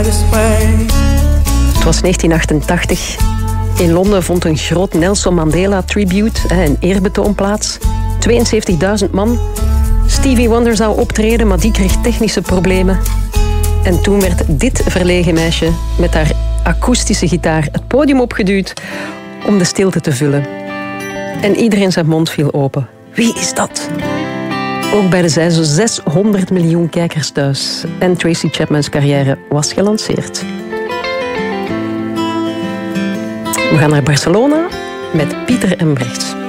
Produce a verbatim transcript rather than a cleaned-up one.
Het was negentien achtentachtig. In Londen vond een groot Nelson Mandela tribute, een eerbetoon plaats. tweeënzeventigduizend man. Stevie Wonder zou optreden, maar die kreeg technische problemen. En toen werd dit verlegen meisje met haar akoestische gitaar het podium opgeduwd om de stilte te vullen. En iedereen zijn mond viel open. Wie is dat? Ook bij de zij zo'n zeshonderd miljoen kijkers thuis. En Tracy Chapman's carrière was gelanceerd. We gaan naar Barcelona met Pieter Embrechts.